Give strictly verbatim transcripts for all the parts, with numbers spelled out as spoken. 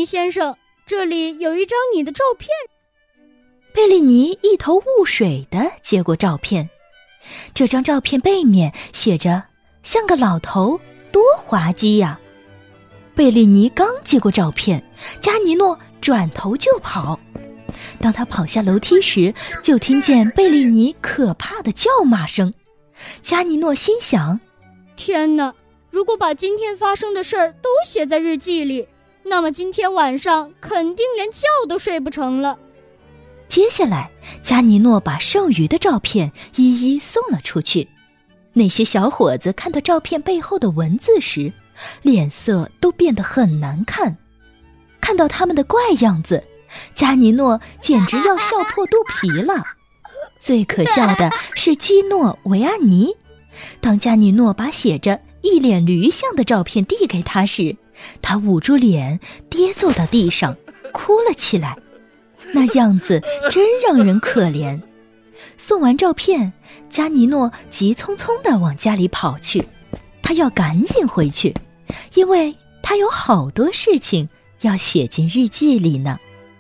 尼先生，这里有一张你的照片。 贝利尼一头雾水地接过照片，这张照片背面写着像个老头，多滑稽呀！贝利尼刚接过照片，加尼诺转头就跑。当他跑下楼梯时，就听见贝利尼可怕的叫骂声。加尼诺心想， 天哪，如果把今天发生的事儿都写在日记里，那么今天晚上肯定连觉都睡不成了。 接下来，加尼诺把剩余的照片一一送了出去。那些小伙子看到照片背后的文字时，脸色都变得很难看。看到他们的怪样子，加尼诺简直要笑破肚皮了。最可笑的是基诺维安尼，当加尼诺把写着一脸驴相的照片递给他时，他捂住脸跌坐到地上，哭了起来。那样子真让人可怜。送完照片，加尼诺急匆匆地往家里跑去，他要赶紧回去，因为他有好多事情要写进日记里呢。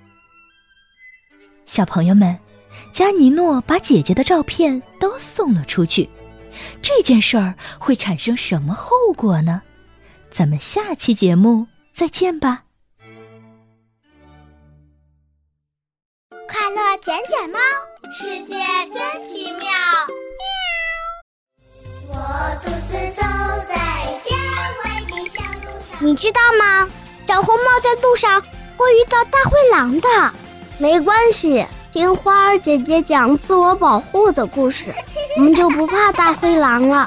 小朋友们，加尼诺把姐姐的照片都送了出去，这件事儿会产生什么后果呢？咱们下期节目再见吧。 快乐捡捡猫，世界真奇妙。我独自走在郊外的小路上。你知道吗？小红帽在路上会遇到大灰狼的。没关系，听花儿姐姐讲自我保护的故事，我们就不怕大灰狼了。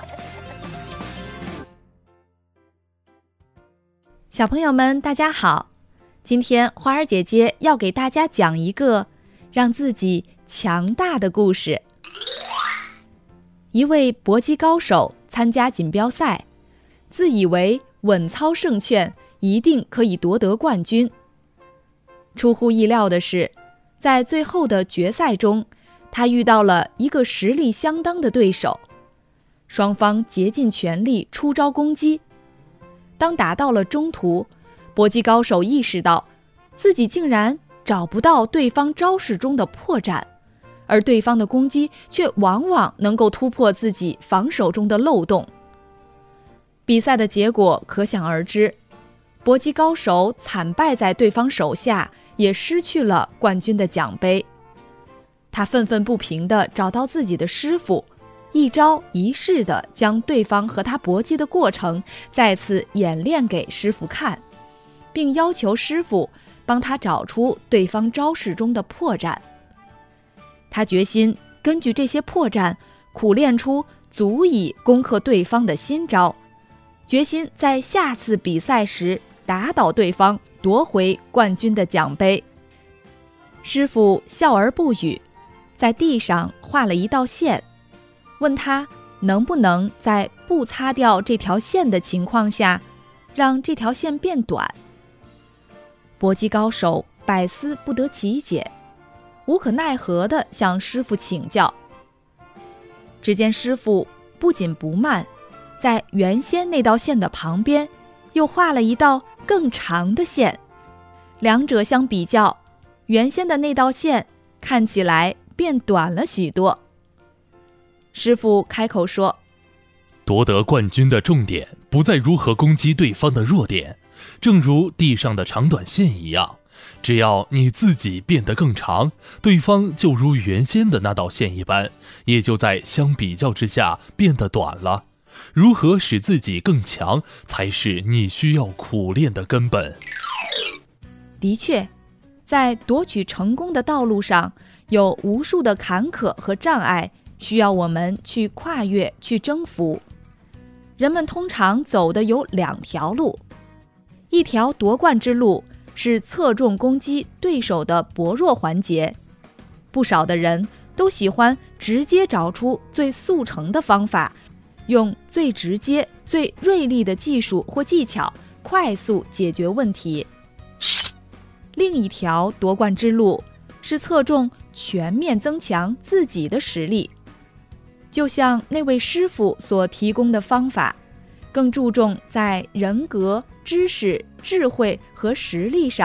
小朋友们，大家好！今天花儿姐姐要给大家讲一个让自己强大的故事。一位搏击高手参加锦标赛，自以为稳操胜券，一定可以夺得冠军。出乎意料的是，在最后的决赛中，他遇到了一个实力相当的对手，双方竭尽全力出招攻击。当打到了中途，搏击高手意识到自己竟然找不到对方招式中的破绽，而对方的攻击却往往能够突破自己防守中的漏洞。比赛的结果可想而知，搏击高手惨败在对方手下，也失去了冠军的奖杯。他愤愤不平地找到自己的师傅，一招一式地将对方和他搏击的过程再次演练给师傅看，并要求师傅帮他找出对方招式中的破绽。他决心根据这些破绽苦练出足以攻克对方的新招，决心在下次比赛时打倒对方，夺回冠军的奖杯。师傅笑而不语，在地上画了一道线，问他能不能在不擦掉这条线的情况下，让这条线变短。搏击高手百思不得其解，无可奈何地向师傅请教。只见师傅不紧不慢，在原先那道线的旁边又画了一道更长的线，两者相比较，原先的那道线看起来变短了许多。师傅开口说， 夺得冠军的重点不在如何攻击对方的弱点，正如地上的长短线一样，只要你自己变得更长，对方就如原先的那道线一般，也就在相比较之下变得短了。如何使自己更强，才是你需要苦练的根本。 的确，在夺取成功的道路上，有无数的坎坷和障碍，需要我们去跨越、去征服。人们通常走的有两条路，一条夺冠之路是侧重攻击对手的薄弱环节，不少的人都喜欢直接找出最速成的方法，用最直接、最锐利的技术或技巧快速解决问题。另一条夺冠之路是侧重全面增强自己的实力，就像那位师傅所提供的方法，更注重在人格、知识、智慧和实力上